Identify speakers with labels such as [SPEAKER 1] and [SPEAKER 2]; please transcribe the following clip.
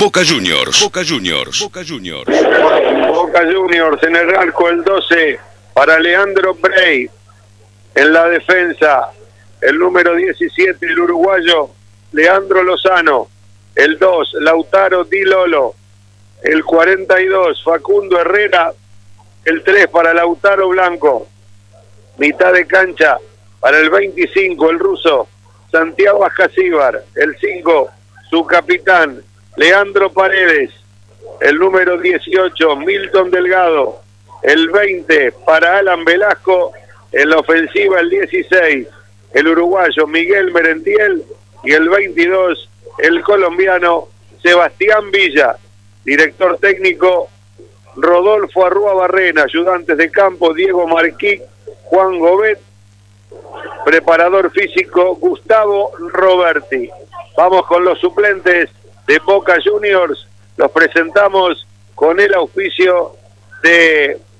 [SPEAKER 1] Boca Juniors. Boca Juniors. Boca Juniors.
[SPEAKER 2] Boca Juniors en el arco, el 12 para Leandro Brey. En la defensa, el número 17, el uruguayo Leandro Lozano. El 2, Lautaro Di Lolo. El 42, Facundo Herrera. El 3 para Lautaro Blanco. Mitad de cancha para el 25, el ruso Santiago Ascasíbar. El 5, su capitán Leandro Paredes. El número 18, Milton Delgado. El 20 para Alan Velasco. En la ofensiva el 16, el uruguayo Miguel Merentiel. Y el 22, el colombiano Sebastián Villa. Director técnico Rodolfo Arrúa Barrena. Ayudantes de campo Diego Marquí, Juan Gobet. Preparador físico Gustavo Roberti. Vamos con los suplentes de Boca Juniors. Los presentamos con el auspicio de